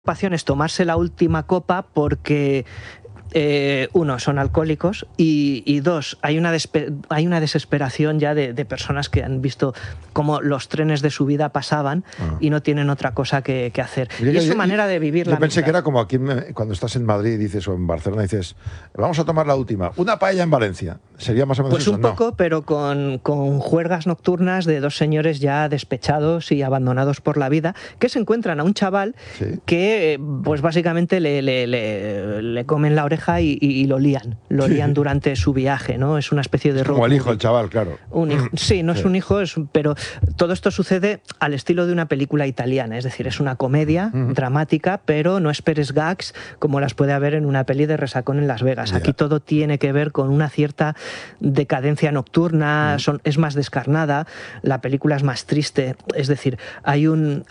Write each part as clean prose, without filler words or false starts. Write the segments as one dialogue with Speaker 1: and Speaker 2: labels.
Speaker 1: preocupación es tomarse la última copa porque uno, son alcohólicos y dos, hay una desesperación ya de personas que han visto cómo los trenes de su vida pasaban y no tienen otra cosa que hacer. Y es su manera de vivir la vida.
Speaker 2: Yo pensé que era como aquí cuando estás en Madrid dices, o en Barcelona dices, vamos a tomar la última, una paella en Valencia. Sería más o menos
Speaker 1: pues
Speaker 2: eso,
Speaker 1: un poco, ¿no? Pero con juergas nocturnas de dos señores ya despechados y abandonados por la vida, que se encuentran a un chaval que pues básicamente le comen la oreja y lo lían durante su viaje, ¿no? Es una especie de...
Speaker 2: Es como el hijo del chaval, claro.
Speaker 1: Sí, no es un hijo, pero todo esto sucede al estilo de una película italiana, es decir, es una comedia dramática, pero no esperes gags como las puede haber en una peli de Resacón en Las Vegas. Aquí todo tiene que ver con una cierta decadencia nocturna, es más descarnada, la película es más triste, es decir, hay un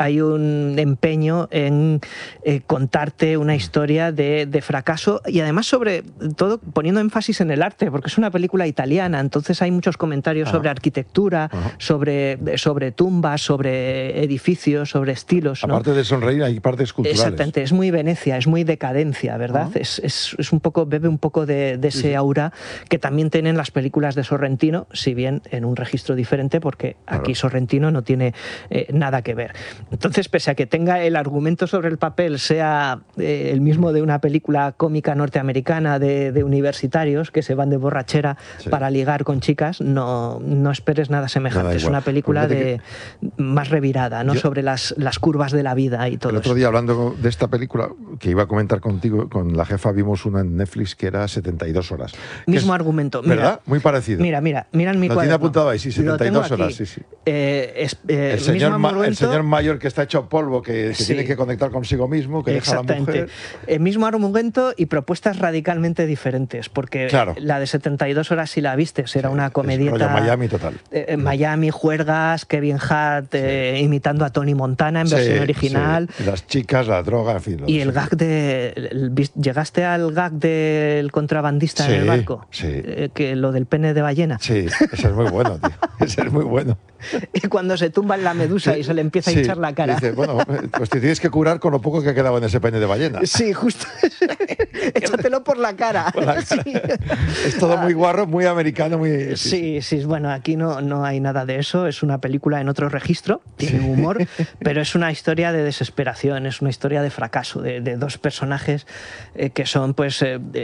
Speaker 1: empeño en contarte una historia de fracaso y además sobre todo poniendo énfasis en el arte, porque es una película italiana, entonces hay muchos comentarios sobre arquitectura, sobre tumbas, sobre edificios, sobre estilos, ¿no?
Speaker 2: Aparte de sonreír, hay partes culturales.
Speaker 1: Exactamente, es muy Venecia, es muy decadencia, ¿verdad? Es un poco, bebe un poco de ese aura que también tienen las películas de Sorrentino, si bien en un registro diferente, porque aquí Sorrentino no tiene nada que ver. Entonces, pese a que tenga el argumento sobre el papel sea el mismo de una película cómica norteamericana de universitarios que se van de borrachera para ligar con chicas, no esperes nada semejante. Es una película más revirada, ¿no? Sobre las curvas de la vida y todo.
Speaker 2: El otro día, hablando de esta película, que iba a comentar contigo, con la jefa vimos una en Netflix que era 72 horas.
Speaker 1: Mismo argumento.
Speaker 2: Mira, ¿verdad? Muy parecido.
Speaker 1: Mira en mi cuaderno.
Speaker 2: Lo tiene apuntado ahí, sí, 72 horas. Sí, sí.
Speaker 1: El
Speaker 2: señor mayor que está hecho polvo, que tiene que conectar consigo mismo, que deja a la mujer.
Speaker 1: El mismo argumento y propuestas radicalmente diferentes, porque la de 72 horas, si la viste, era una comedieta...
Speaker 2: Miami total.
Speaker 1: Miami, juergas, Kevin Hart imitando a Tony Montana en versión original.
Speaker 2: Sí. Las chicas, la droga, en fin.
Speaker 1: Y el gag ¿Llegaste al gag del contrabandista en el barco?
Speaker 2: Sí.
Speaker 1: Que lo del pene de ballena.
Speaker 2: Sí, ese es muy bueno, tío. Ese es muy bueno.
Speaker 1: Y cuando se tumba en la medusa y se le empieza a hinchar la cara.
Speaker 2: Dice, bueno, pues te tienes que curar con lo poco que quedaba en ese pene de ballena.
Speaker 1: Sí, justo. Échatelo por la cara.
Speaker 2: Por la cara. Sí. Es todo muy guarro, muy americano, muy...
Speaker 1: Sí, bueno, aquí no hay nada de eso. Es una película en otro registro, tiene humor, pero es una historia de desesperación, es una historia de fracaso, de dos personajes que son pues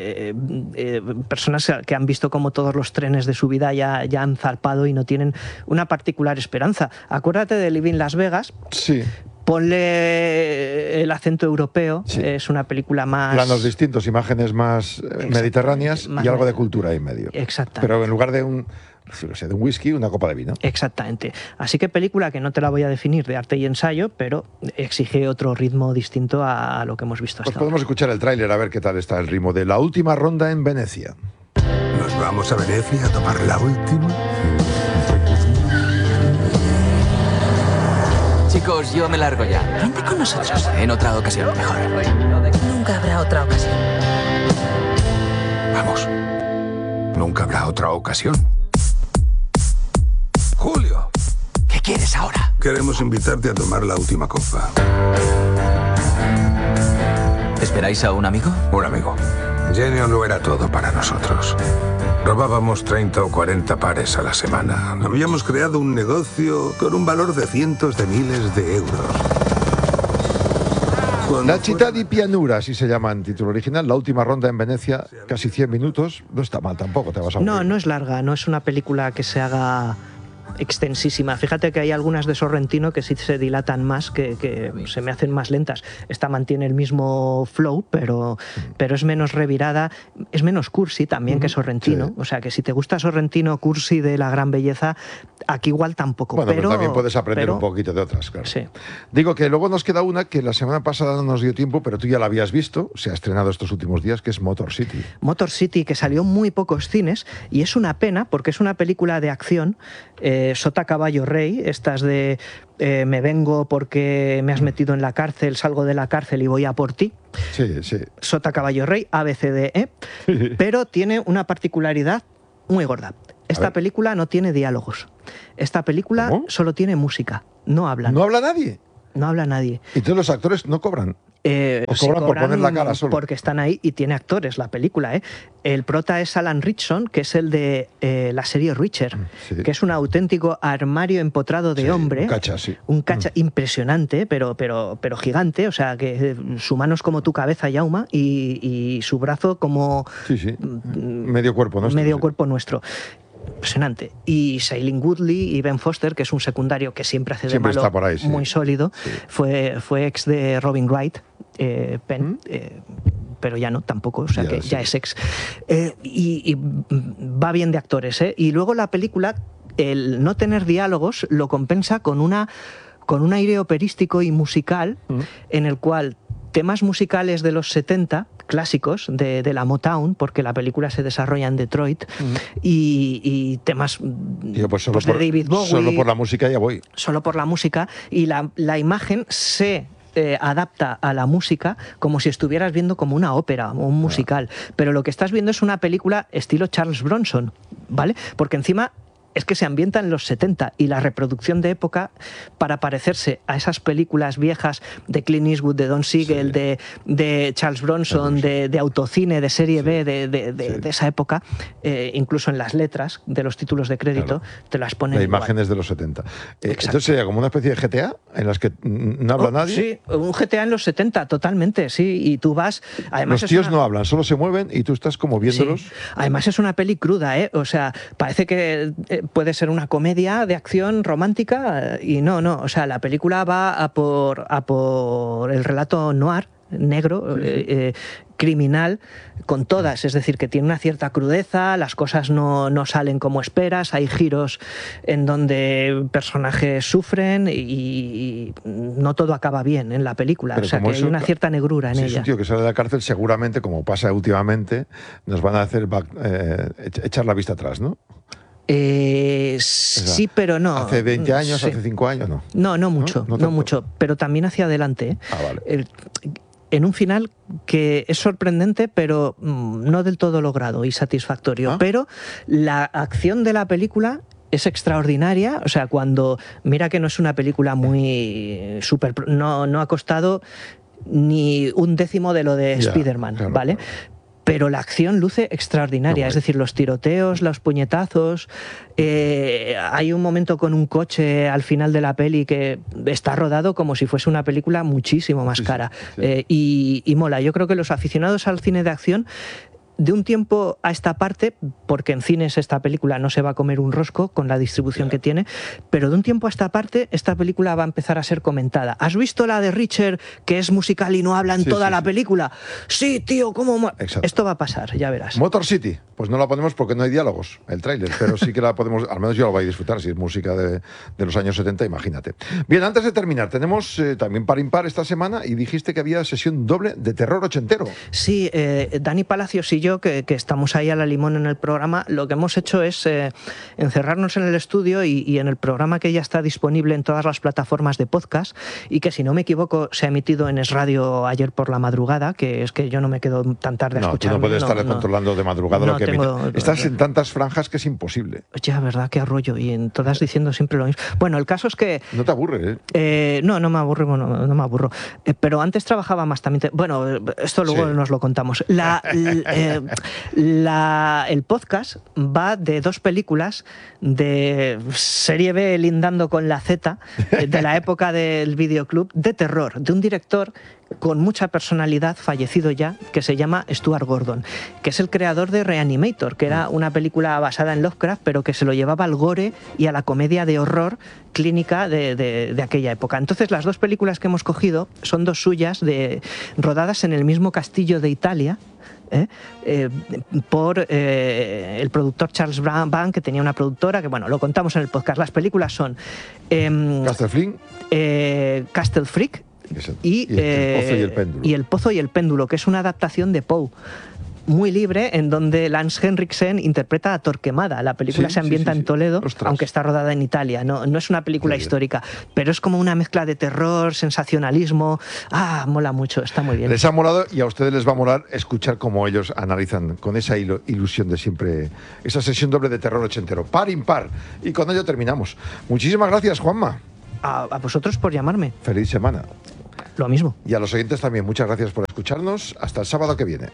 Speaker 1: personas que han visto como todos los trenes de su vida ya han zarpado y no tienen una particular esperanza. Acuérdate de Living Las Vegas.
Speaker 2: Sí.
Speaker 1: Ponle el acento europeo, es una película más...
Speaker 2: Planos distintos, imágenes más mediterráneas y algo de cultura ahí en medio.
Speaker 1: Exactamente.
Speaker 2: Pero en lugar de un whisky, una copa de vino.
Speaker 1: Exactamente. Así que película que no te la voy a definir de arte y ensayo, pero exige otro ritmo distinto a lo que hemos visto hasta ahora.
Speaker 2: Podemos escuchar el tráiler a ver qué tal está el ritmo de La Última Ronda en Venecia.
Speaker 3: ¿Nos vamos a Venecia a tomar la última?
Speaker 4: Chicos, yo me largo ya. Vente con nosotros. En otra ocasión, mejor.
Speaker 5: Nunca habrá otra ocasión.
Speaker 3: Vamos. Nunca habrá otra ocasión. Julio.
Speaker 4: ¿Qué quieres ahora?
Speaker 3: Queremos invitarte a tomar la última copa.
Speaker 4: ¿Esperáis a un amigo?
Speaker 3: Un amigo. Genio lo era todo para nosotros. Robábamos 30 o 40 pares a la semana. Habíamos creado un negocio con un valor de cientos de miles de euros.
Speaker 2: La Città di Pianura, así se llama en título original. La Última Ronda en Venecia, casi 100 minutos. No está mal tampoco, te vas a aburrir.
Speaker 1: No es larga, no es una película que se haga extensísima. Fíjate que hay algunas de Sorrentino que sí se dilatan más, que se me hacen más lentas. Esta mantiene el mismo flow, pero es menos revirada, es menos cursi también que Sorrentino. O sea que si te gusta Sorrentino cursi de la gran belleza, aquí igual tampoco.
Speaker 2: Bueno, pero también puedes aprender un poquito de otras, claro.
Speaker 1: Sí.
Speaker 2: Digo que luego nos queda una que la semana pasada no nos dio tiempo, pero tú ya la habías visto, se ha estrenado estos últimos días, que es Motor City.
Speaker 1: Motor City, que salió en muy pocos cines, y es una pena porque es una película de acción, sota caballo rey, estas de me vengo porque me has metido en la cárcel, salgo de la cárcel y voy a por ti.
Speaker 2: Sí, sí.
Speaker 1: Sota caballo rey, ABCDE, pero tiene una particularidad muy gorda. Esta película no tiene diálogos. Esta película solo tiene música, no hablan.
Speaker 2: ¿No habla nadie?
Speaker 1: No habla nadie.
Speaker 2: ¿Y todos los actores no cobran? Os cobran por poner la cara solo.
Speaker 1: Porque están ahí y tiene actores la película, ¿eh? El prota es Alan Ritchson, que es el de la serie Reacher,
Speaker 2: Sí.
Speaker 1: que es un auténtico armario empotrado de
Speaker 2: Sí,
Speaker 1: hombre.
Speaker 2: un cacha, sí.
Speaker 1: Un cacha impresionante, pero gigante, o sea, que su mano es como tu cabeza, Yauma, y su brazo como...
Speaker 2: Sí, sí. Medio cuerpo nuestro.
Speaker 1: Medio
Speaker 2: sí.
Speaker 1: cuerpo nuestro. Impresionante. Y Shailene Woodley y Ben Foster, que es un secundario que siempre hace de
Speaker 2: Siempre
Speaker 1: malo
Speaker 2: está por ahí, sí.
Speaker 1: muy sólido,
Speaker 2: Sí.
Speaker 1: fue ex de Robin Wright, Penn, pero ya no, tampoco, o sea
Speaker 2: Ya,
Speaker 1: que
Speaker 2: sí.
Speaker 1: ya es ex. Y va bien de actores, ¿eh? Y luego la película, el no tener diálogos, lo compensa con un aire operístico y musical en el cual temas musicales de los 70, clásicos de la Motown, porque la película se desarrolla en Detroit, y temas
Speaker 2: Yo, pues solo
Speaker 1: pues de
Speaker 2: por,
Speaker 1: David Bowie,
Speaker 2: solo por la música ya voy.
Speaker 1: solo por la música, y la imagen se adapta a la música como si estuvieras viendo como una ópera o un musical, pero lo que estás viendo es una película estilo Charles Bronson, ¿vale? Porque encima es que se ambienta en los 70 y la reproducción de época, para parecerse a esas películas viejas de Clint Eastwood, de Don Siegel, de Charles Bronson, de autocine, de serie B, de esa época, incluso en las letras de los títulos de crédito, te las ponen
Speaker 2: La
Speaker 1: igual.
Speaker 2: imagen es de los 70.
Speaker 1: Exacto.
Speaker 2: Entonces sería como una especie de GTA en las que no habla nadie.
Speaker 1: Sí, un GTA en los 70, totalmente, sí. Y tú vas... Además
Speaker 2: Los tíos no hablan, solo se mueven y tú estás como viéndolos.
Speaker 1: Sí. Además es una peli cruda, ¿eh? O sea, parece que puede ser una comedia de acción romántica y no. O sea, la película va a por el relato noir, negro, criminal, con todas. Es decir, que tiene una cierta crudeza, las cosas no salen como esperas, hay giros en donde personajes sufren y no todo acaba bien en la película.
Speaker 2: Pero
Speaker 1: o sea, que
Speaker 2: como
Speaker 1: hay
Speaker 2: eso,
Speaker 1: una cierta negrura en
Speaker 2: Si es
Speaker 1: ella.
Speaker 2: un tío que sale de la cárcel, seguramente, como pasa últimamente, nos van a hacer echar la vista atrás, ¿no?
Speaker 1: Sí, pero no.
Speaker 2: Hace 20 años,
Speaker 1: Sí.
Speaker 2: hace 5 años, no.
Speaker 1: No mucho,
Speaker 2: No
Speaker 1: no
Speaker 2: tanto.
Speaker 1: mucho, pero también hacia adelante. ¿eh?
Speaker 2: Ah, vale.
Speaker 1: En un final que es sorprendente, pero no del todo logrado y satisfactorio.
Speaker 2: ¿Ah?
Speaker 1: Pero la acción de la película es extraordinaria. O sea, cuando... Mira que no es una película muy súper... No ha costado ni un décimo de lo de
Speaker 2: Ya,
Speaker 1: Spider-Man,
Speaker 2: claro,
Speaker 1: ¿vale?
Speaker 2: claro.
Speaker 1: Pero la acción luce extraordinaria,
Speaker 2: Qué
Speaker 1: es
Speaker 2: guay.
Speaker 1: decir, los tiroteos, los puñetazos. Hay un momento con un coche al final de la peli que está rodado como si fuese una película muchísimo más cara.
Speaker 2: sí.
Speaker 1: Y mola. Yo creo que los aficionados al cine de acción, de un tiempo a esta parte, porque en cines esta película no se va a comer un rosco con la distribución que tiene, pero de un tiempo a esta parte esta película va a empezar a ser comentada. ¿Has visto la de Reacher, que es musical y no habla en toda la película? Sí, tío, ¿cómo?
Speaker 2: Exacto.
Speaker 1: Esto va a pasar, ya verás.
Speaker 2: Motor City, pues no la ponemos porque no hay diálogos, el tráiler, pero sí que la podemos, al menos yo la voy a disfrutar, si es música de los años 70, imagínate. Bien, antes de terminar, tenemos también par impar esta semana y dijiste que había sesión doble de terror ochentero.
Speaker 1: Sí, Dani Palacios y yo, que estamos ahí a la limón en el programa, lo que hemos hecho es encerrarnos en el estudio y en el programa que ya está disponible en todas las plataformas de podcast y que, si no me equivoco, se ha emitido en Es Radio ayer por la madrugada, que es que yo no me quedo tan tarde a
Speaker 2: No, tú
Speaker 1: escuchar.
Speaker 2: no puedes estar controlando de madrugada
Speaker 1: No
Speaker 2: lo que
Speaker 1: tengo-
Speaker 2: emite. Estás en tantas franjas que es imposible.
Speaker 1: Ya, verdad, qué arroyo. Y en todas diciendo siempre lo mismo. Bueno, el caso es que...
Speaker 2: No te aburres, ¿eh?
Speaker 1: No me aburro, no me aburro. Pero antes trabajaba más también. Bueno, esto luego
Speaker 2: Sí.
Speaker 1: nos lo contamos. El podcast va de dos películas de serie B lindando con la Z, de la época del videoclub, de terror, de un director con mucha personalidad, fallecido ya, que se llama Stuart Gordon, que es el creador de Reanimator, que era una película basada en Lovecraft, pero que se lo llevaba al gore y a la comedia de horror clínica de aquella época. Entonces, las dos películas que hemos cogido son dos suyas, rodadas en el mismo castillo de Italia, por el productor Charles Band, que tenía una productora, que bueno, lo contamos en el podcast. Las películas son
Speaker 2: Castle Flynn
Speaker 1: Castle Freak y
Speaker 2: El Pozo y el Péndulo.
Speaker 1: y El Pozo y el Péndulo, que es una adaptación de Poe, muy libre, en donde Lance Henriksen interpreta a Torquemada. La película
Speaker 2: Sí,
Speaker 1: se ambienta
Speaker 2: sí.
Speaker 1: en Toledo,
Speaker 2: Ostras.
Speaker 1: aunque está rodada en Italia. No es una película
Speaker 2: Qué bien.
Speaker 1: histórica, pero es como una mezcla de terror, sensacionalismo. Mola mucho, está muy bien.
Speaker 2: Les ha molado y a ustedes les va a molar escuchar cómo ellos analizan con esa ilusión de siempre esa sesión doble de terror ochentero. Par impar. Y con ello terminamos. Muchísimas gracias, Juanma.
Speaker 1: A vosotros por llamarme.
Speaker 2: Feliz semana.
Speaker 1: lo mismo.
Speaker 2: Y a los oyentes también, muchas gracias por escucharnos. Hasta el sábado que viene.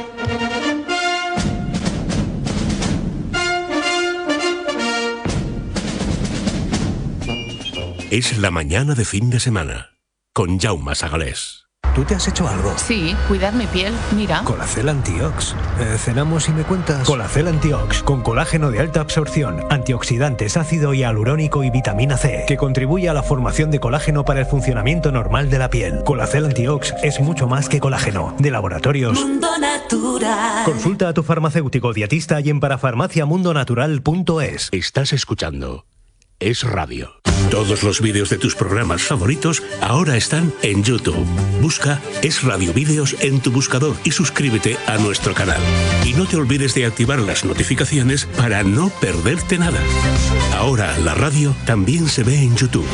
Speaker 6: Es la mañana de fin de semana, con Jaume Sagalés.
Speaker 7: ¿Tú te has hecho algo?
Speaker 5: Sí, cuidar mi piel, mira.
Speaker 7: Colacel Antiox. Cenamos y me cuentas.
Speaker 8: Colacel Antiox, con colágeno de alta absorción, antioxidantes, ácido hialurónico y vitamina C, que contribuye a la formación de colágeno para el funcionamiento normal de la piel. Colacel Antiox es mucho más que colágeno. De Laboratorios
Speaker 9: Mundo Natural.
Speaker 8: Consulta a tu farmacéutico dietista y en parafarmaciamundonatural.es.
Speaker 6: Estás escuchando Es Radio. Todos los vídeos de tus programas favoritos ahora están en YouTube. Busca Es Radio Vídeos en tu buscador y suscríbete a nuestro canal. Y no te olvides de activar las notificaciones para no perderte nada. Ahora la radio también se ve en YouTube.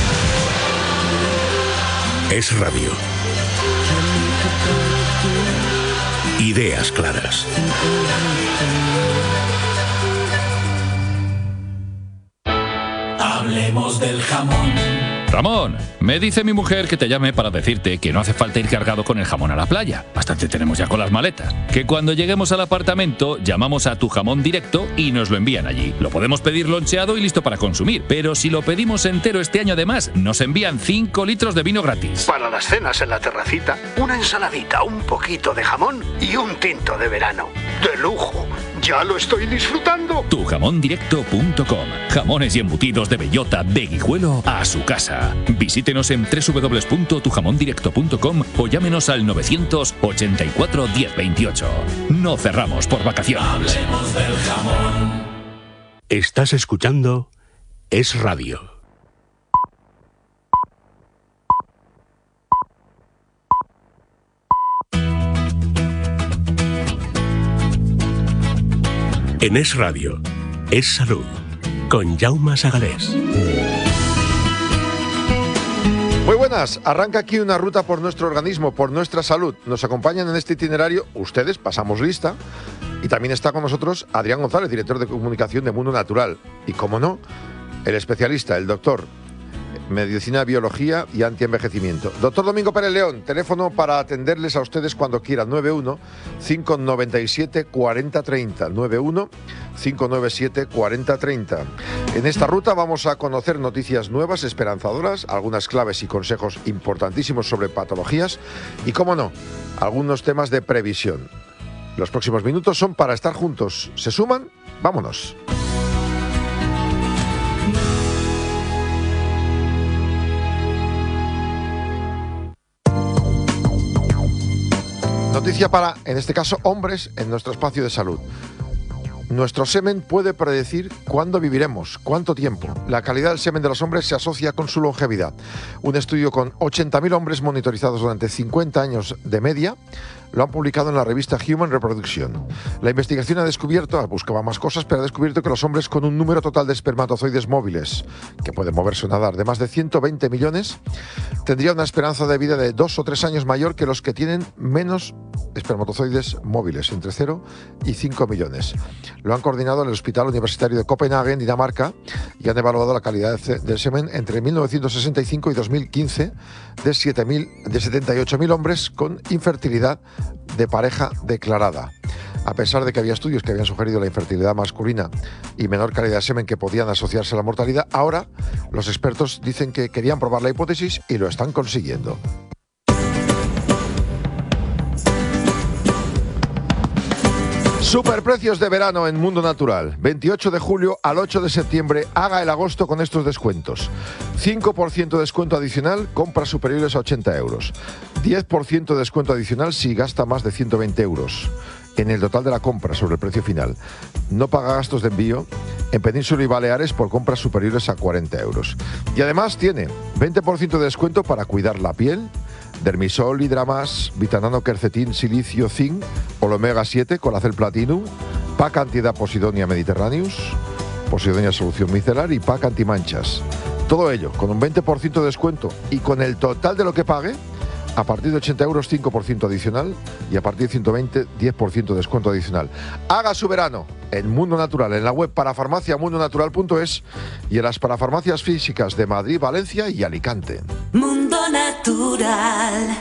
Speaker 6: Es Radio. Ideas claras.
Speaker 10: Hablemos del jamón.
Speaker 11: Ramón, me dice mi mujer que te llame para decirte que no hace falta ir cargado con el jamón a la playa. Bastante tenemos ya con las maletas. Que cuando lleguemos al apartamento llamamos a Tu Jamón Directo y nos lo envían allí. Lo podemos pedir loncheado y listo para consumir. Pero si lo pedimos entero este año además, nos envían 5 litros de vino gratis.
Speaker 12: Para las cenas en la terracita, una ensaladita, un poquito de jamón y un tinto de verano. ¡De lujo! ¡Ya lo estoy disfrutando!
Speaker 11: Tujamondirecto.com. Jamones y embutidos de bellota, de Guijuelo a su casa. Visítenos en www.tujamondirecto.com o llámenos al 984 1028. No cerramos por vacaciones.
Speaker 10: Hablemos del jamón.
Speaker 6: Estás escuchando Es Radio. En Es Radio, Es Salud, con Jaume Sagalés.
Speaker 2: Muy buenas, arranca aquí una ruta por nuestro organismo, por nuestra salud. Nos acompañan en este itinerario ustedes, pasamos lista, y también está con nosotros Adrián González, director de comunicación de Mundo Natural. Y como no, el especialista, el doctor, Medicina, Biología y Antienvejecimiento. Doctor Domingo Pérez León, teléfono para atenderles a ustedes cuando quieran, 91-597-4030, 91-597-4030. En esta ruta vamos a conocer noticias nuevas, esperanzadoras, algunas claves y consejos importantísimos sobre patologías y, cómo no, algunos temas de previsión. Los próximos minutos son para estar juntos. ¿Se suman? ¡Vámonos! Noticia para, en este caso, hombres en nuestro espacio de salud. Nuestro semen puede predecir cuándo viviremos, cuánto tiempo. La calidad del semen de los hombres se asocia con su longevidad. Un estudio con 80.000 hombres monitorizados durante 50 años de media lo han publicado en la revista Human Reproduction. La investigación ha descubierto, buscaba más cosas, pero ha descubierto que los hombres con un número total de espermatozoides móviles, que pueden moverse o nadar, de más de 120 millones, tendrían una esperanza de vida de 2 o 3 años mayor que los que tienen menos espermatozoides móviles, entre 0 y 5 millones. Lo han coordinado en el Hospital Universitario de Copenhague, en Dinamarca, y han evaluado la calidad del semen entre 1965 y 2015 de 78.000 hombres con infertilidad de pareja declarada. A pesar de que había estudios que habían sugerido la infertilidad masculina y menor calidad de semen que podían asociarse a la mortalidad, ahora los expertos dicen que querían probar la hipótesis y lo están consiguiendo. Superprecios de verano en Mundo Natural. 28 de julio al 8 de septiembre, haga el agosto con estos descuentos. 5% de descuento adicional, compras superiores a 80 euros. 10% de descuento adicional si gasta más de 120 euros en el total de la compra sobre el precio final. No paga gastos de envío en Península y Baleares por compras superiores a 40 euros. Y además tiene 20% de descuento para cuidar la piel, Dermisol, Hidramas, Vitanano, Quercetin, Silicio, Zinc, Omega 7, Colacel Platinum, Pack Antiedad Posidonia Mediterraneus, Posidonia Solución Micelar y Pack Antimanchas. Todo ello con un 20% de descuento y con el total de lo que pague, a partir de 80 euros 5% adicional y a partir de 120 10% de descuento adicional. Haga su verano en Mundo Natural, en la web parafarmaciamundonatural.es y en las parafarmacias físicas de Madrid, Valencia y Alicante.
Speaker 9: Mundo Natural. natural.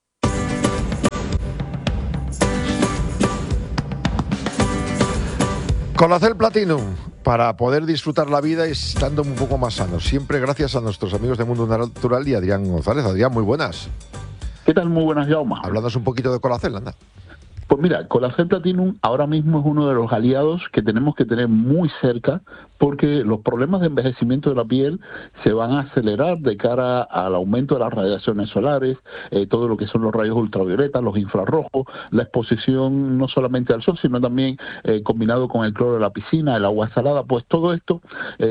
Speaker 2: Colacel Platinum, para poder disfrutar la vida estando un poco más sanos. Siempre gracias a nuestros amigos de Mundo Natural y Adrián González. Adrián, muy buenas.
Speaker 13: ¿Qué tal? Muy buenas, Jaume.
Speaker 2: Hablándonos un poquito de Colacel, anda.
Speaker 13: Pues mira, Colacel Platinum ahora mismo es uno de los aliados que tenemos que tener muy cerca, porque los problemas de envejecimiento de la piel se van a acelerar de cara al aumento de las radiaciones solares, todo lo que son los rayos ultravioletas, los infrarrojos, la exposición no solamente al sol, sino también combinado con el cloro de la piscina, el agua salada, pues todo esto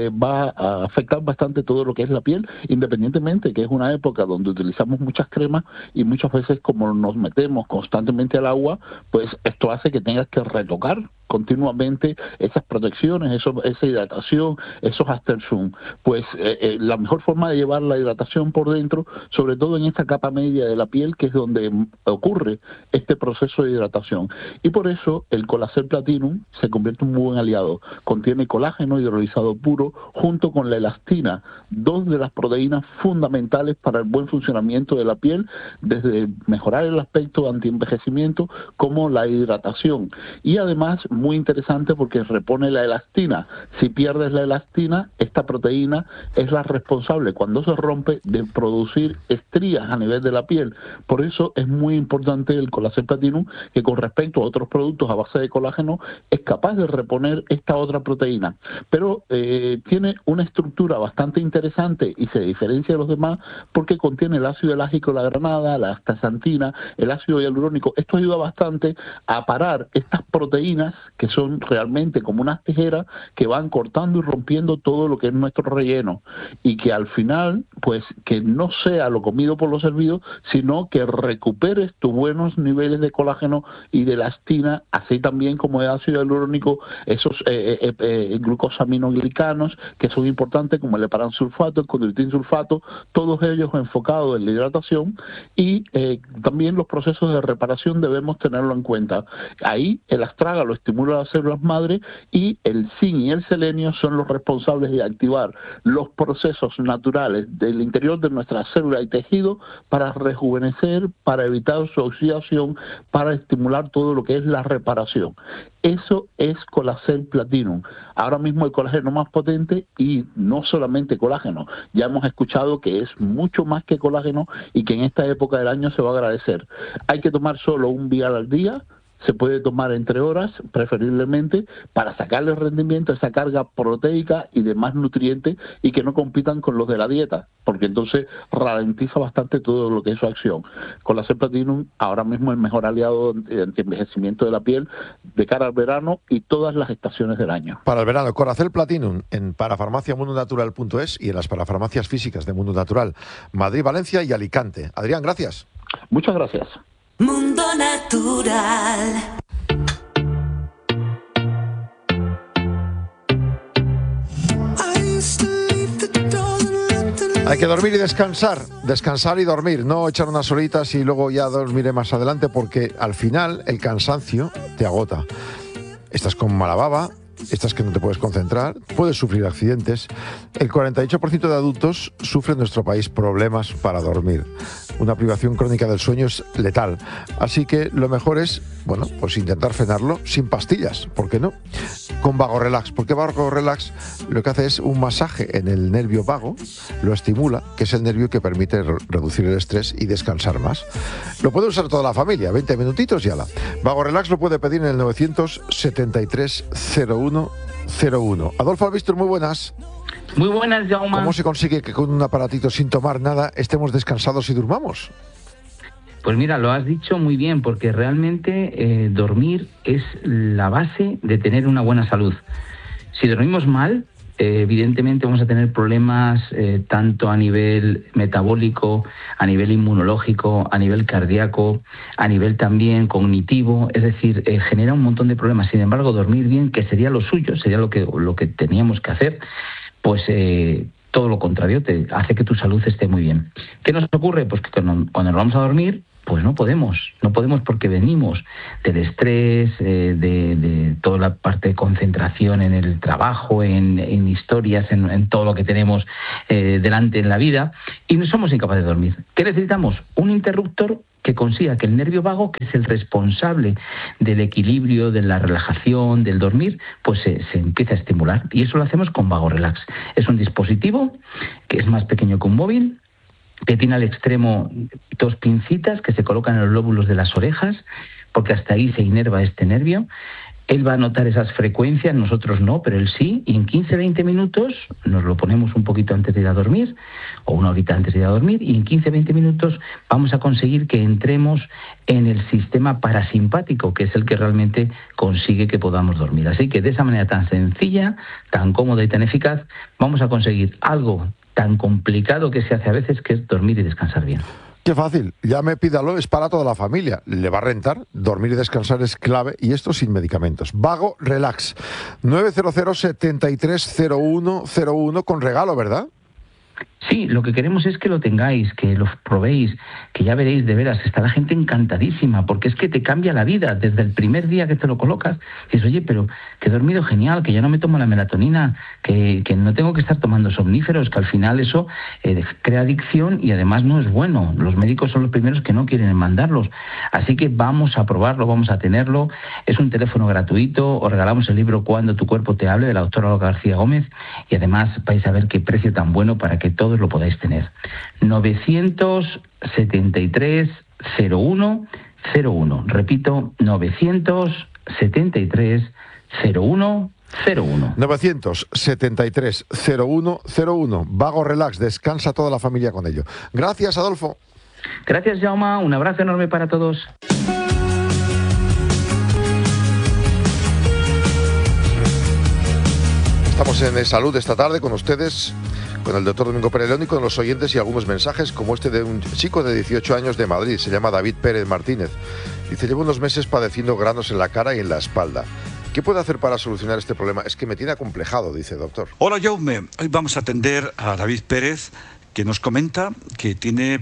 Speaker 13: va a afectar bastante todo lo que es la piel, independientemente que es una época donde utilizamos muchas cremas y muchas veces como nos metemos constantemente al agua, pues esto hace que tengas que retocar continuamente esas protecciones, esa hidratación, esos aftersun. Pues la mejor forma de llevar la hidratación por dentro, sobre todo en esta capa media de la piel, que es donde ocurre este proceso de hidratación. Y por eso el Colacel Platinum se convierte en un muy buen aliado. Contiene colágeno hidrolizado puro junto con la elastina, dos de las proteínas fundamentales para el buen funcionamiento de la piel, desde mejorar el aspecto antienvejecimiento como la hidratación. Y además, muy interesante porque repone la elastina. Si pierdes la elastina, esta proteína es la responsable cuando se rompe de producir estrías a nivel de la piel. Por eso es muy importante el Colacel Platinum, que con respecto a otros productos a base de colágeno es capaz de reponer esta otra proteína. Pero tiene una estructura bastante interesante y se diferencia de los demás porque contiene el ácido elágico de la granada, la astaxantina, el ácido hialurónico. Esto ayuda bastante a parar estas proteínas que son realmente como unas tijeras que van cortando y rompiendo todo lo que es nuestro relleno, y que al final, pues que no sea lo comido por lo servido, sino que recuperes tus buenos niveles de colágeno y de elastina, así también como de ácido hialurónico, esos glucosaminoglicanos que son importantes, como el heparansulfato, el condroitinsulfato, todos ellos enfocados en la hidratación, y también los procesos de reparación debemos tenerlo en cuenta. Ahí el astrágalo estimula las células madre y el zinc y el selenio son los responsables de activar los procesos naturales del interior de nuestra célula y tejido para rejuvenecer, para evitar su oxidación, para estimular todo lo que es la reparación. Eso es Colacel Platinum. Ahora mismo el colágeno más potente, y no solamente colágeno, ya hemos escuchado que es mucho más que colágeno y que en esta época del año se va a agradecer. Hay que tomar solo un vial al día. Se puede tomar entre horas, preferiblemente, para sacarle rendimiento a esa carga proteica y demás nutrientes y que no compitan con los de la dieta, porque entonces ralentiza bastante todo lo que es su acción. Colacel Platinum ahora mismo es el mejor aliado de antienvejecimiento de la piel de cara al verano y todas las estaciones del año.
Speaker 2: Para el verano, Colacel Platinum en parafarmaciamundonatural.es y en las parafarmacias físicas de Mundo Natural, Madrid, Valencia y Alicante. Adrián, gracias.
Speaker 13: Muchas gracias.
Speaker 9: Mundo Natural.
Speaker 2: Hay que dormir y descansar y dormir, no echar unas horitas y luego ya dormiré más adelante, porque al final el cansancio te agota. Estás con mala baba, estás que no te puedes concentrar, puedes sufrir accidentes. El 48% de adultos sufre en nuestro país problemas para dormir. Una privación crónica del sueño es letal. Así que lo mejor es, bueno, pues intentar frenarlo sin pastillas, ¿por qué no? Con Vago Relax, porque Vago Relax lo que hace es un masaje en el nervio vago, lo estimula, que es el nervio que permite reducir el estrés y descansar más. Lo puede usar toda la familia, 20 minutitos y ala. Vago Relax lo puede pedir en el 973 0101. Adolfo Albistur, muy buenas.
Speaker 14: Muy buenas, Jaume.
Speaker 2: ¿Cómo se consigue que con un aparatito sin tomar nada estemos descansados y durmamos?
Speaker 14: Pues mira, lo has dicho muy bien, porque realmente dormir es la base de tener una buena salud. Si dormimos mal, evidentemente vamos a tener problemas tanto a nivel metabólico, a nivel inmunológico, a nivel cardíaco, a nivel también cognitivo, es decir, genera un montón de problemas. Sin embargo, dormir bien, que sería lo suyo, sería lo que teníamos que hacer, pues todo lo contrario, te hace que tu salud esté muy bien. ¿Qué nos ocurre? Pues que cuando nos vamos a dormir, Pues no podemos porque venimos del estrés, de toda la parte de concentración en el trabajo, en historias, en todo lo que tenemos delante en la vida, y no somos incapaces de dormir. ¿Qué necesitamos? Un interruptor que consiga que el nervio vago, que es el responsable del equilibrio, de la relajación, del dormir, pues se empiece a estimular. Y eso lo hacemos con Vago Relax. Es un dispositivo que es más pequeño que un móvil, que tiene al extremo 2 pincitas que se colocan en los lóbulos de las orejas, porque hasta ahí se inerva este nervio. Él va a notar esas frecuencias, nosotros no, pero él sí, y en 15-20 minutos nos lo ponemos un poquito antes de ir a dormir, o una horita antes de ir a dormir, y en 15-20 minutos vamos a conseguir que entremos en el sistema parasimpático, que es el que realmente consigue que podamos dormir. Así que de esa manera tan sencilla, tan cómoda y tan eficaz, vamos a conseguir algo tan complicado que se hace a veces, que es dormir y descansar bien.
Speaker 2: Qué fácil, llame, pídalo, es para toda la familia. Le va a rentar, dormir y descansar es clave, y esto sin medicamentos. Vago Relax, 900-730101 con regalo, ¿verdad?
Speaker 14: Sí, lo que queremos es que lo tengáis, que lo probéis, que ya veréis, de veras, está la gente encantadísima, porque es que te cambia la vida. Desde el primer día que te lo colocas, dices, oye, pero que he dormido genial, que ya no me tomo la melatonina, que no tengo que estar tomando somníferos, que al final eso crea adicción y además no es bueno. Los médicos son los primeros que no quieren mandarlos. Así que vamos a probarlo, vamos a tenerlo. Es un teléfono gratuito, os regalamos el libro Cuando tu cuerpo te hable, de la doctora Olga García Gómez, y además vais a ver qué precio tan bueno para que todos lo podáis tener. 973-0101. Repito, 973-0101.
Speaker 2: 973-0101. Vago Relax, descansa toda la familia con ello. Gracias, Adolfo.
Speaker 14: Gracias, Jaume. Un abrazo enorme para todos.
Speaker 2: Estamos en Salud esta tarde con ustedes, con el doctor Domingo Pérez León y con los oyentes, y algunos mensajes como este de un chico de 18 años de Madrid. Se llama David Pérez Martínez. Dice, llevo unos meses padeciendo granos en la cara y en la espalda. ¿Qué puedo hacer para solucionar este problema? Es que me tiene acomplejado, dice, doctor.
Speaker 15: Hola, Jaume. Hoy vamos a atender a David Pérez, que nos comenta que tiene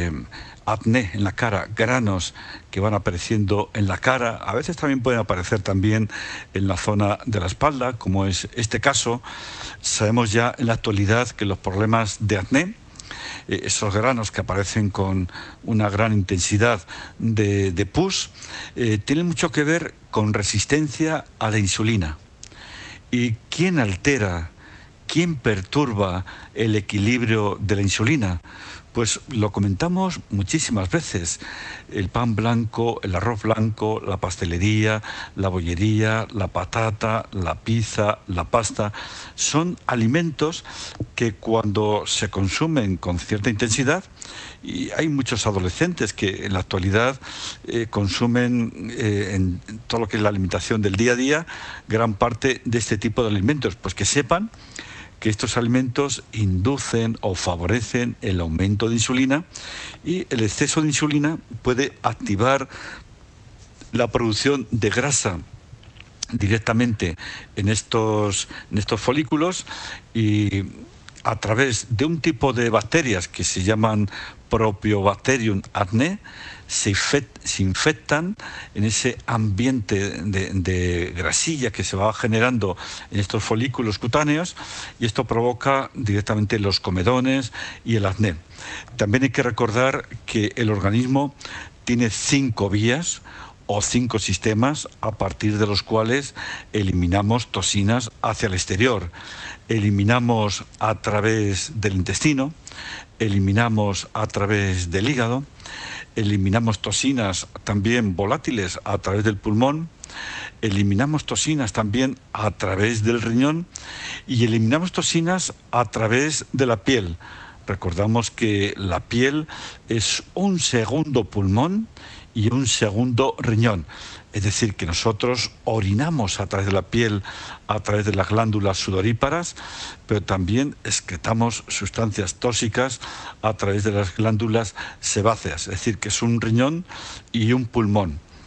Speaker 15: acné en la cara, granos que van apareciendo en la cara. A veces también pueden aparecer también en la zona de la espalda, como es este caso. Sabemos ya en la actualidad que los problemas de acné, esos granos que aparecen con una gran intensidad de pus, tienen mucho que ver con resistencia a la insulina. ¿Y quién altera, quién perturba el equilibrio de la insulina? Pues lo comentamos muchísimas veces. El pan blanco, el arroz blanco, la pastelería, la bollería, la patata, la pizza, la pasta, son alimentos que cuando se consumen con cierta intensidad, y hay muchos adolescentes que en la actualidad consumen en todo lo que es la alimentación del día a día, gran parte de este tipo de alimentos, pues que sepan que estos alimentos inducen o favorecen el aumento de insulina, y el exceso de insulina puede activar la producción de grasa directamente en estos folículos, y a través de un tipo de bacterias que se llaman Propionibacterium acne, se infectan en ese ambiente de grasilla que se va generando en estos folículos cutáneos, y esto provoca directamente los comedones y el acné. También hay que recordar que el organismo tiene 5 vías o 5 sistemas a partir de los cuales eliminamos toxinas hacia el exterior. Eliminamos a través del intestino, eliminamos a través del hígado, eliminamos toxinas también volátiles a través del pulmón, eliminamos toxinas también a través del riñón y eliminamos toxinas a través de la piel. Recordamos que la piel es un segundo pulmón y un segundo riñón. Es decir, que nosotros orinamos a través de la piel, a través de las glándulas sudoríparas, pero también excretamos sustancias tóxicas a través de las glándulas sebáceas. Es decir, que es un riñón y un pulmón.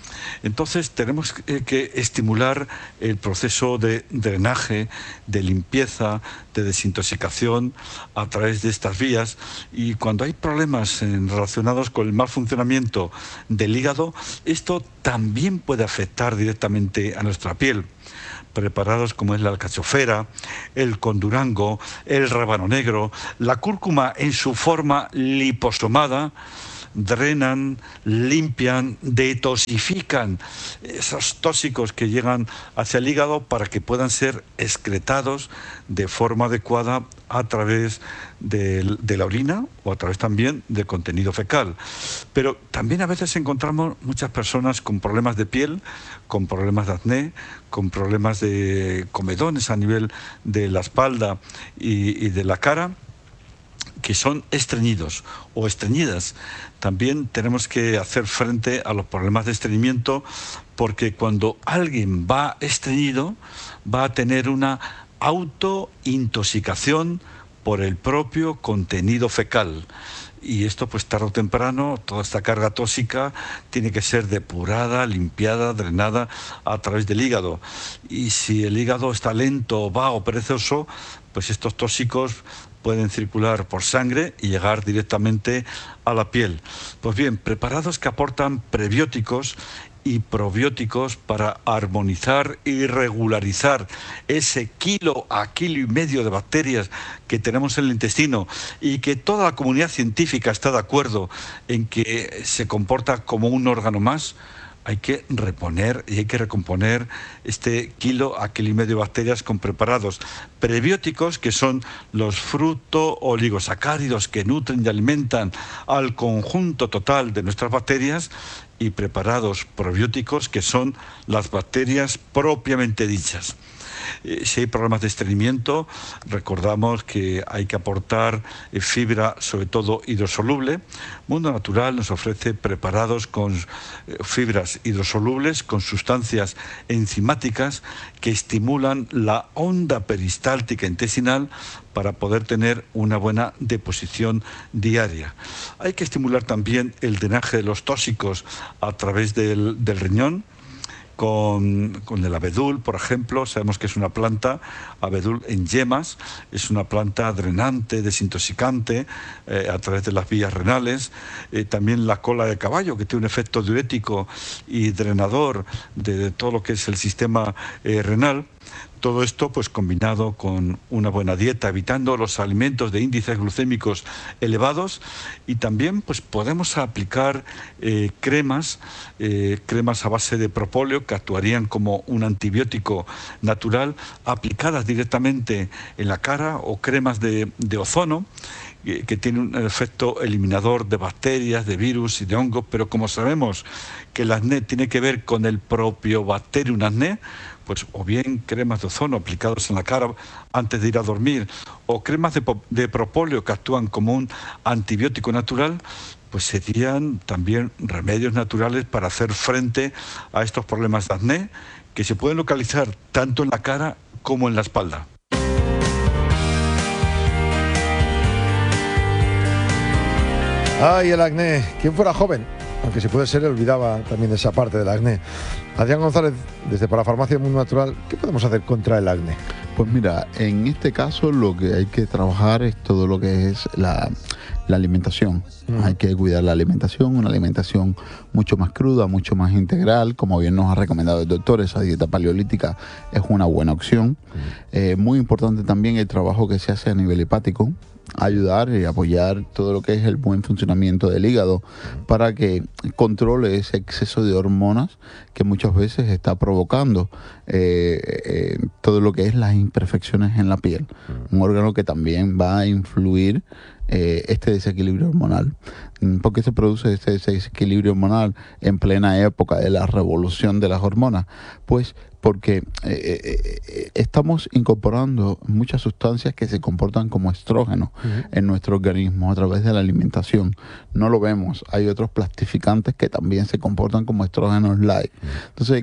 Speaker 15: Entonces tenemos que estimular el proceso de drenaje, de limpieza, de desintoxicación a través de estas vías, y cuando hay problemas relacionados con el mal funcionamiento del hígado, esto también puede afectar directamente a nuestra piel. Preparados como es la alcachofera, el condurango, el rábano negro, la cúrcuma en su forma liposomada, drenan, limpian, detoxifican esos tóxicos que llegan hacia el hígado para que puedan ser excretados de forma adecuada a través de la orina o a través también del contenido fecal. Pero también a veces encontramos muchas personas con problemas de piel, con problemas de acné, con problemas de comedones a nivel de la espalda y de la cara, que son estreñidos o estreñidas. También tenemos que hacer frente a los problemas de estreñimiento, porque cuando alguien va estreñido va a tener una autointoxicación por el propio contenido fecal. Y esto, pues tarde o temprano, toda esta carga tóxica tiene que ser depurada, limpiada, drenada a través del hígado. Y si el hígado está lento, vago, perezoso, pues estos tóxicos pueden circular por sangre y llegar directamente a la piel. Pues bien, preparados que aportan prebióticos y probióticos para armonizar y regularizar ese kilo a kilo y medio de bacterias que tenemos en el intestino, y que toda la comunidad científica está de acuerdo en que se comporta como un órgano más. Hay que reponer y hay que recomponer este kilo a kilo y medio de bacterias con preparados prebióticos, que son los fructooligosacáridos que nutren y alimentan al conjunto total de nuestras bacterias, y preparados probióticos, que son las bacterias propiamente dichas. Si hay problemas de estreñimiento, recordamos que hay que aportar fibra, sobre todo hidrosoluble. Mundo Natural nos ofrece preparados con fibras hidrosolubles, con sustancias enzimáticas que estimulan la onda peristáltica intestinal para poder tener una buena deposición diaria. Hay que estimular también el drenaje de los tóxicos a través del riñón, con el abedul, por ejemplo. Sabemos que es una planta, abedul en yemas, es una planta drenante, desintoxicante a través de las vías renales. También la cola de caballo, que tiene un efecto diurético y drenador de todo lo que es el sistema renal. Todo esto pues combinado con una buena dieta, evitando los alimentos de índices glucémicos elevados, y también pues podemos aplicar cremas a base de propóleo, que actuarían como un antibiótico natural, aplicadas directamente en la cara, o cremas de ozono, que tiene un efecto eliminador de bacterias, de virus y de hongos. Pero como sabemos que el acné tiene que ver con el propio Bacterium acné, pues o bien cremas de ozono aplicados en la cara antes de ir a dormir, o cremas de propóleo que actúan como un antibiótico natural, pues serían también remedios naturales para hacer frente a estos problemas de acné, que se pueden localizar tanto en la cara como en la espalda.
Speaker 2: Ay, el acné. ¿Quién fuera joven? Aunque si puede ser, olvidaba también esa parte del acné. Adrián González, desde Parafarmacia Mundo Natural, ¿qué podemos hacer contra el acné?
Speaker 16: Pues mira, en este caso lo que hay que trabajar es todo lo que es la alimentación. Hay que cuidar la alimentación, una alimentación mucho más cruda, mucho más integral. Como bien nos ha recomendado el doctor, esa dieta paleolítica es una buena opción. Muy importante también el trabajo que se hace a nivel hepático, ayudar y apoyar todo lo que es el buen funcionamiento del hígado para que controle ese exceso de hormonas que muchas veces está provocando todo lo que es las imperfecciones en la piel. Un órgano que también va a influir este desequilibrio hormonal. ¿Por qué se produce este desequilibrio hormonal en plena época de la revolución de las hormonas? Pues porque estamos incorporando muchas sustancias que se comportan como estrógenos en nuestro organismo a través de la alimentación. No lo vemos. Hay otros plastificantes que también se comportan como estrógenos light. Entonces,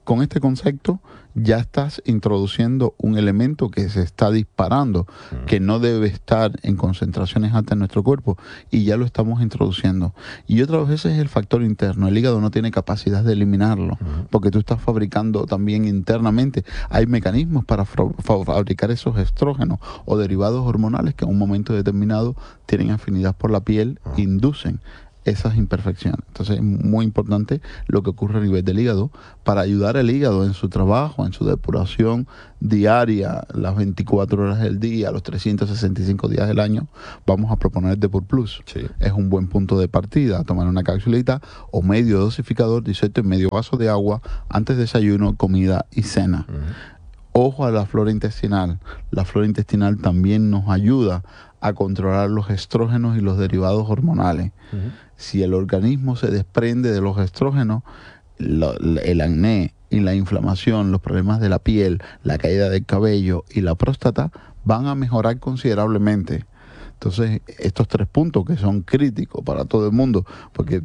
Speaker 16: con este concepto ya estás introduciendo un elemento que se está disparando, que no debe estar en concentraciones altas en nuestro cuerpo, y ya lo estamos introduciendo. Y otra vez ese es el factor interno. El hígado no tiene capacidad de eliminarlo, porque tú estás fabricando también internamente. Hay mecanismos para fabricar esos estrógenos o derivados hormonales que en un momento determinado tienen afinidad por la piel, inducen esas imperfecciones. Entonces es muy importante lo que ocurre a nivel del hígado para ayudar al hígado en su trabajo, en su depuración diaria, las 24 horas del día, los 365 días del año. Vamos a proponer el Depur Plus. Sí. Es un buen punto de partida, tomar una capsulita o medio dosificador, 18 y medio vaso de agua antes de desayuno, comida y cena. Ojo a la flora intestinal. La flora intestinal también nos ayuda a controlar los estrógenos y los derivados hormonales. Si el organismo se desprende de los estrógenos, el acné y la inflamación, los problemas de la piel, la caída del cabello y la próstata van a mejorar considerablemente. Entonces, estos 3 puntos que son críticos para todo el mundo, porque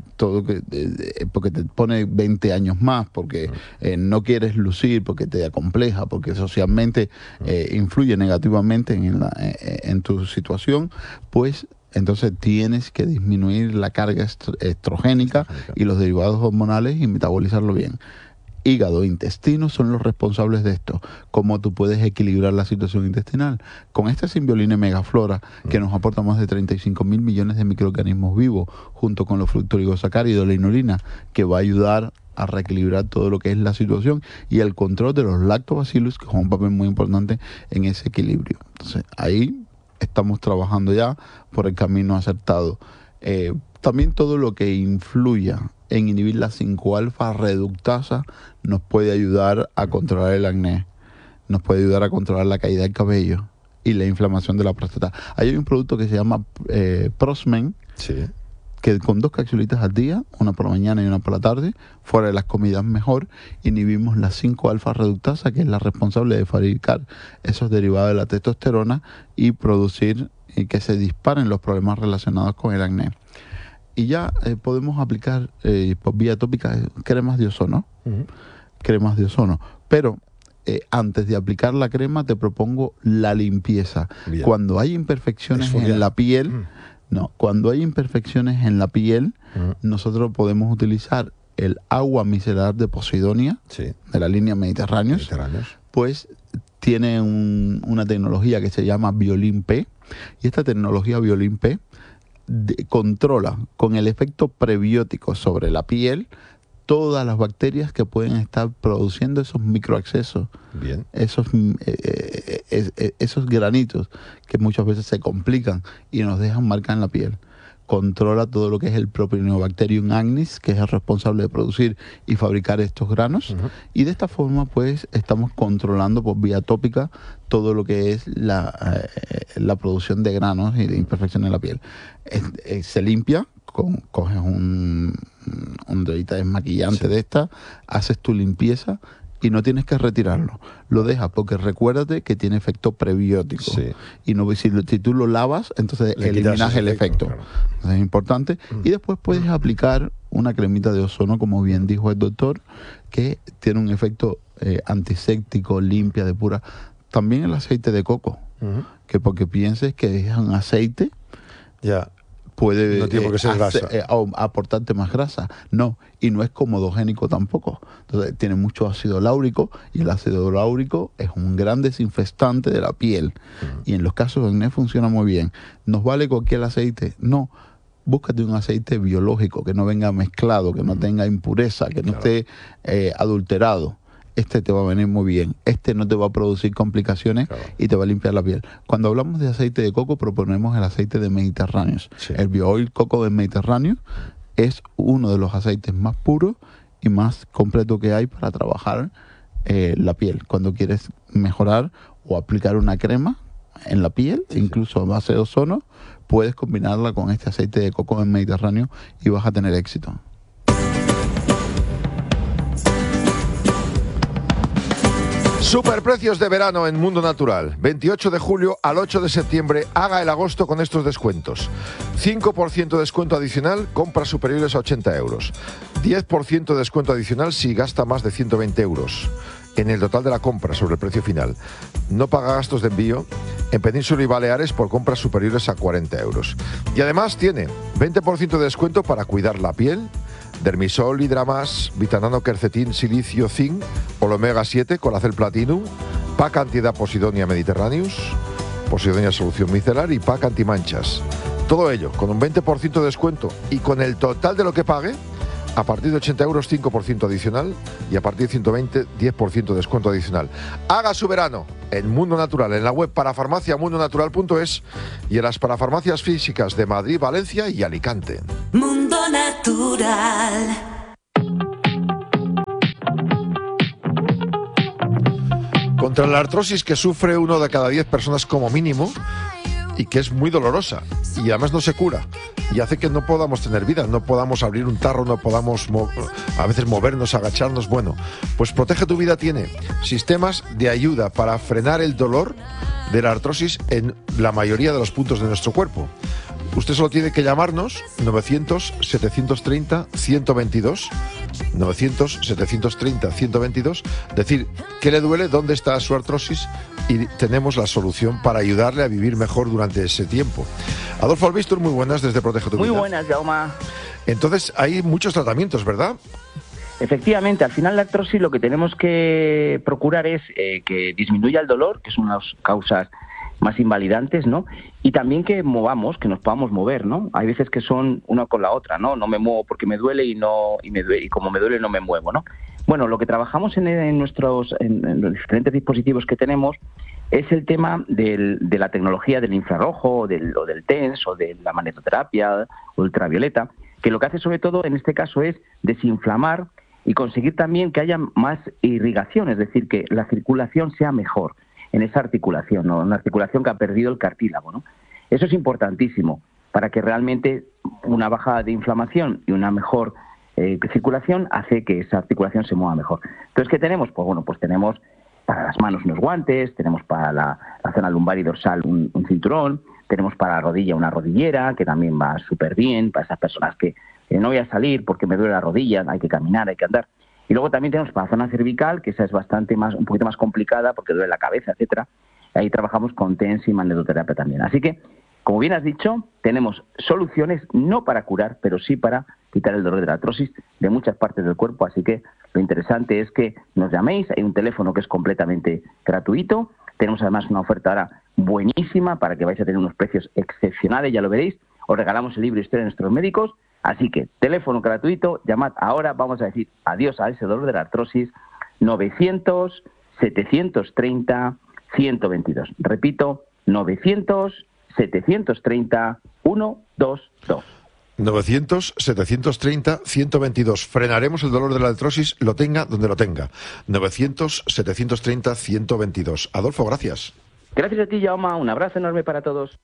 Speaker 16: te pone 20 años más, porque no quieres lucir, porque te acompleja, porque socialmente influye negativamente en tu situación, pues entonces tienes que disminuir la carga estrogénica y los derivados hormonales y metabolizarlo bien. Hígado e intestino son los responsables de esto. ¿Cómo tú puedes equilibrar la situación intestinal? Con esta Symbiolina Megaflora, que nos aporta más de 35.000 millones de microorganismos vivos, junto con los fructoligosacáridos, la inulina, que va a ayudar a reequilibrar todo lo que es la situación, y el control de los lactobacillus, que juega un papel muy importante en ese equilibrio. Entonces, ahí estamos trabajando ya por el camino acertado. También todo lo que influya en inhibir la 5-alfa reductasa nos puede ayudar a controlar el acné, nos puede ayudar a controlar la caída del cabello y la inflamación de la próstata. Hay un producto que se llama Prosmen, que con 2 capsulitas al día, una por la mañana y una por la tarde, fuera de las comidas mejor, inhibimos la 5-alfa reductasa, que es la responsable de fabricar esos derivados de la testosterona y producir y que se disparen los problemas relacionados con el acné. Y ya podemos aplicar por vía tópica cremas de ozono. Cremas de ozono. Pero antes de aplicar la crema te propongo la limpieza. Bien. Cuando hay imperfecciones en la piel, cuando hay imperfecciones en la piel, nosotros podemos utilizar el agua micelar de Posidonia, de la línea Mediterráneos. Pues tiene una tecnología que se llama Biolin P, y esta tecnología Biolin P controla con el efecto prebiótico sobre la piel todas las bacterias que pueden estar produciendo esos microaccesos, esos granitos que muchas veces se complican y nos dejan marca en la piel. Controla todo lo que es el Propionibacterium agnis, que es el responsable de producir y fabricar estos granos, y de esta forma pues estamos controlando por vía tópica todo lo que es la producción de granos y de imperfecciones en la piel. Se limpia, coges una toallita desmaquillante de esta, haces tu limpieza y no tienes que retirarlo. Lo dejas porque recuérdate que tiene efecto prebiótico. Y no, si tú lo lavas, entonces eliminas el efecto. Claro. Entonces es importante. Y después puedes aplicar una cremita de ozono, como bien dijo el doctor, que tiene un efecto antiséptico, limpia, depura. También el aceite de coco, que porque pienses que es un aceite, puede
Speaker 2: no tiene por qué ser grasa.
Speaker 16: Aportarte más grasa. No, y no es comodogénico tampoco. Entonces tiene mucho ácido láurico, y el ácido láurico es un gran desinfectante de la piel. Y en los casos de acné funciona muy bien. ¿Nos vale cualquier aceite? No. Búscate un aceite biológico, que no venga mezclado, que no tenga impureza, que no esté adulterado. Este te va a venir muy bien, este no te va a producir complicaciones y te va a limpiar la piel. Cuando hablamos de aceite de coco, proponemos el aceite de Mediterráneos. El BioOil Coco de Mediterráneo es uno de los aceites más puros y más completos que hay para trabajar la piel. Cuando quieres mejorar o aplicar una crema en la piel, incluso a base de ozono, puedes combinarla con este aceite de coco del Mediterráneo y vas a tener éxito.
Speaker 2: Superprecios de verano en Mundo Natural. 28 de julio al 8 de septiembre. Haga el agosto con estos descuentos. 5% de descuento adicional, compras superiores a 80 euros. 10% de descuento adicional si gasta más de 120 euros en el total de la compra sobre el precio final. No paga gastos de envío en Península y Baleares por compras superiores a 40 euros. Y además tiene 20% de descuento para cuidar la piel, Dermisol, Hidramas, Vitanano, Quercetin, Silicio, Zinc, Omega 7, Colacel Platinum, Pack Antiedad Posidonia Mediterraneus, Posidonia Solución Micelar y Pack Antimanchas. Todo ello con un 20% de descuento y con el total de lo que pague, a partir de 80 euros 5% adicional y a partir de 120 10% de descuento adicional. Haga su verano en Mundo Natural, en la web parafarmaciamundonatural.es y en las parafarmacias físicas de Madrid, Valencia y Alicante.
Speaker 9: Mundo Natural.
Speaker 2: Contra la artrosis que sufre 1 de cada 10 personas como mínimo y que es muy dolorosa y además no se cura y hace que no podamos tener vida, no podamos abrir un tarro, no podamos a veces movernos, agacharnos. Bueno, pues Protege tu Vida tiene sistemas de ayuda para frenar el dolor de la artrosis en la mayoría de los puntos de nuestro cuerpo. Usted solo tiene que llamarnos 900-730-122, 900-730-122, decir qué le duele, dónde está su artrosis y tenemos la solución para ayudarle a vivir mejor durante ese tiempo. Adolfo Albistur, muy buenas desde Protege tu Vida.
Speaker 17: Muy buenas, Jaume.
Speaker 2: Entonces hay muchos tratamientos, ¿verdad?
Speaker 17: Efectivamente, al final la artrosis lo que tenemos que procurar es que disminuya el dolor, que es una de las causas más invalidantes, ¿no? Y también que movamos, que nos podamos mover, ¿no? Hay veces que son una con la otra, ¿no? No me muevo porque me duele y como me duele no me muevo, ¿no? Bueno, lo que trabajamos en los diferentes dispositivos que tenemos es el tema de la tecnología del infrarrojo, o del TENS, o de la magnetoterapia, o ultravioleta, que lo que hace sobre todo en este caso es desinflamar y conseguir también que haya más irrigación, es decir, que la circulación sea mejor en esa articulación, ¿no? Una articulación que ha perdido el cartílago, ¿no? Eso es importantísimo para que realmente una bajada de inflamación y una mejor circulación hace que esa articulación se mueva mejor. Entonces, ¿qué tenemos? Pues bueno, pues tenemos para las manos unos guantes, tenemos para la zona lumbar y dorsal un cinturón, tenemos para la rodilla una rodillera, que también va súper bien para esas personas que no voy a salir porque me duele la rodilla, hay que caminar, hay que andar. Y luego también tenemos para la zona cervical, que esa es un poquito más complicada porque duele la cabeza, etcétera. Ahí trabajamos con TENS y magnetoterapia también. Así que, como bien has dicho, tenemos soluciones no para curar, pero sí para quitar el dolor de la artrosis de muchas partes del cuerpo. Así que lo interesante es que nos llaméis. Hay un teléfono que es completamente gratuito. Tenemos además una oferta ahora buenísima para que vais a tener unos precios excepcionales, ya lo veréis. Os regalamos el libro Historia de nuestros médicos. Así que, teléfono gratuito, llamad ahora, vamos a decir adiós a ese dolor de la artrosis, 900-730-122. Repito, 900-730-122.
Speaker 2: 900-730-122. Frenaremos el dolor de la artrosis, lo tenga donde lo tenga. 900-730-122. Adolfo, gracias.
Speaker 17: Gracias a ti, Jaume. Un abrazo enorme para todos.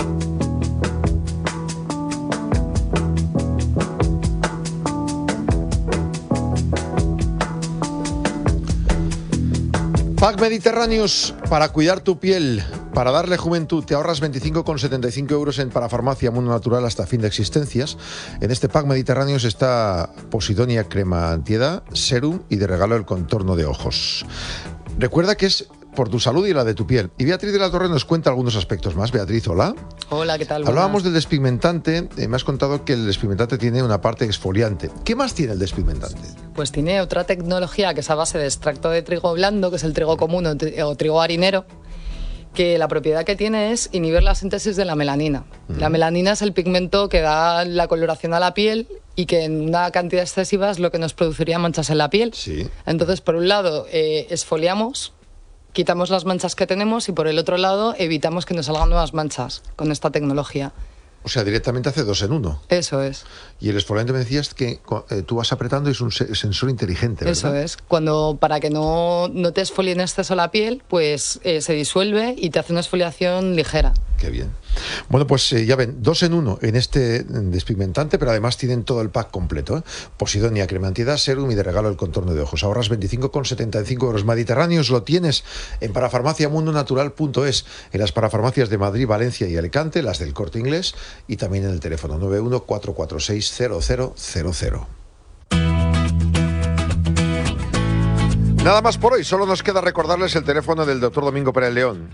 Speaker 2: Pack Mediterraneus para cuidar tu piel, para darle juventud. Te ahorras 25,75 euros en Parafarmacia Mundo Natural hasta fin de existencias. En este Pack Mediterraneus está Posidonia Crema Antiedad, Serum y de regalo el contorno de ojos. Recuerda que es por tu salud y la de tu piel. Y Beatriz de la Torre nos cuenta algunos aspectos más. Beatriz, hola.
Speaker 18: Hola, ¿qué tal?
Speaker 2: Hablábamos del despigmentante. Me has contado que el despigmentante tiene una parte exfoliante. ¿Qué más tiene el despigmentante?
Speaker 18: Pues tiene otra tecnología que es a base de extracto de trigo blando, que es el trigo común o trigo harinero, que la propiedad que tiene es inhibir la síntesis de la melanina. La melanina es el pigmento que da la coloración a la piel y que en una cantidad excesiva es lo que nos produciría manchas en la piel.
Speaker 2: Sí.
Speaker 18: Entonces, por un lado, exfoliamos, quitamos las manchas que tenemos y por el otro lado evitamos que nos salgan nuevas manchas con esta tecnología.
Speaker 2: O sea, directamente hace 2 en 1.
Speaker 18: Eso es.
Speaker 2: Y el exfoliante me decías que tú vas apretando y es un sensor inteligente, ¿verdad?
Speaker 18: Eso es. Para que no te exfolie en exceso la piel, pues se disuelve y te hace una exfoliación ligera.
Speaker 2: Qué bien. Bueno, pues ya ven, 2 en 1 en este despigmentante, pero además tienen todo el pack completo, ¿eh? Posidonia, crema antiedad, serum y de regalo el contorno de ojos. Ahorras 25,75 euros. Mediterráneos lo tienes en parafarmaciamundonatural.es, en las parafarmacias de Madrid, Valencia y Alicante, las del Corte Inglés, y también en el teléfono 91 446 0000. Nada más por hoy, solo nos queda recordarles el teléfono del doctor Domingo Pérez León.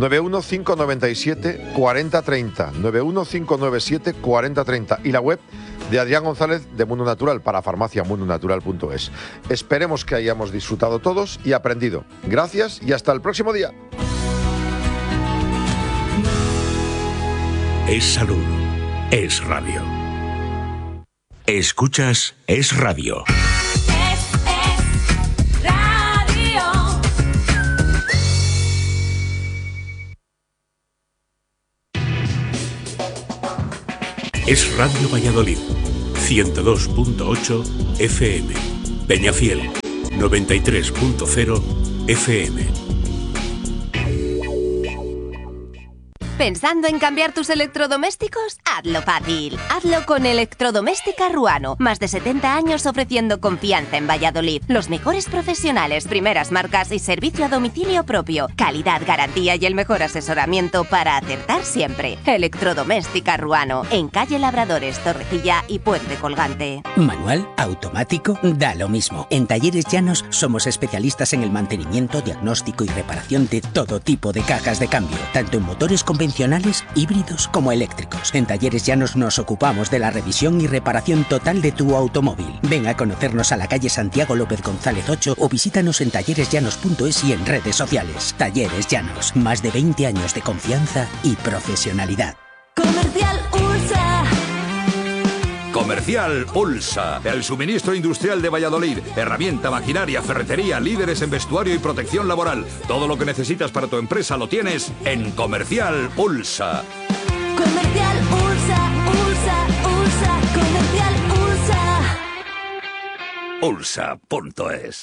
Speaker 2: 915974030, 915974030, y la web de Adrián González de Mundo Natural, para farmaciamundonatural.es. Esperemos que hayamos disfrutado todos y aprendido. Gracias y hasta el próximo día.
Speaker 6: Es salud, es radio. Escuchas Es Radio. Es Radio Valladolid, 102.8 FM, Peñafiel, 93.0 FM.
Speaker 19: ¿Pensando en cambiar tus electrodomésticos? Hazlo fácil. Hazlo con Electrodoméstica Ruano. Más de 70 años ofreciendo confianza en Valladolid. Los mejores profesionales, primeras marcas y servicio a domicilio propio. Calidad, garantía y el mejor asesoramiento para acertar siempre. Electrodoméstica Ruano. En calle Labradores, Torrecilla y Puente Colgante.
Speaker 20: Manual, automático, da lo mismo. En Talleres Llanos somos especialistas en el mantenimiento, diagnóstico y reparación de todo tipo de cajas de cambio. Tanto en motores convencionales, híbridos como eléctricos. En Talleres Llanos nos ocupamos de la revisión y reparación total de tu automóvil. Ven a conocernos a la calle Santiago López González 8 o visítanos en talleresllanos.es y en redes sociales. Talleres Llanos, más de 20 años de confianza y profesionalidad.
Speaker 9: Comercial Ursa.
Speaker 21: Comercial Ulsa, el suministro industrial de Valladolid. Herramienta, maquinaria, ferretería, líderes en vestuario y protección laboral. Todo lo que necesitas para tu empresa lo tienes en Comercial Ulsa.
Speaker 9: Comercial Ursa, Ursa, Ursa, Comercial Ursa.
Speaker 21: Ulsa.es.